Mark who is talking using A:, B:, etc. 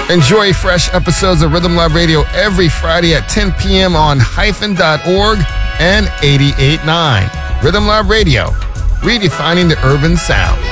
A: Enjoy fresh episodes of Rhythm Lab Radio every Friday at 10 p.m. on hyphen.org and 88.9. Rhythm Lab Radio, redefining the urban sound.